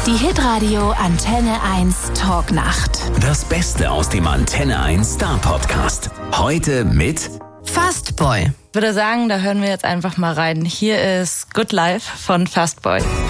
Die Hitradio Antenne 1 Talknacht. Das Beste aus dem Antenne 1 Star Podcast. Heute mit Fastboy. Ich würde sagen, da hören wir jetzt einfach mal rein. Hier ist Good Life von Fastboy.